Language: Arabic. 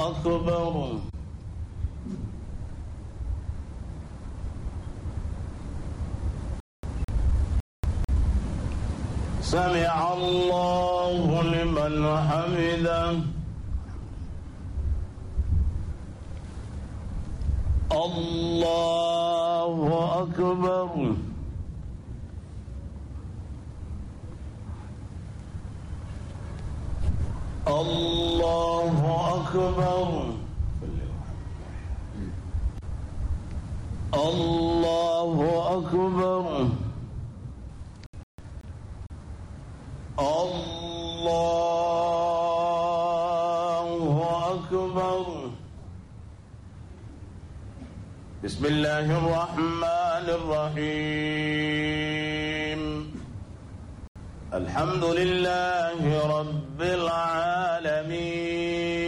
أكبر سمع الله لمن حمده الله أكبر الله أكبر الله أكبر الله أكبر بسم الله الرحمن الرحيم الحمد لله رب العالمين